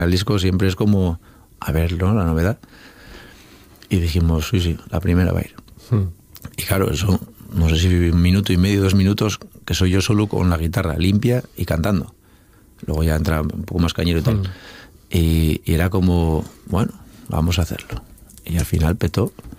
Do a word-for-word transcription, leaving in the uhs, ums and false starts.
El disco siempre es como, a ver, ¿no? La novedad. Y dijimos, sí, sí, la primera va a ir. Hmm. Y claro, eso, no sé si un minuto y medio, dos minutos, que soy yo solo con la guitarra limpia y cantando. Luego ya entra un poco más cañero y tal. Hmm. Y, y era como, bueno, vamos a hacerlo. Y al final petó.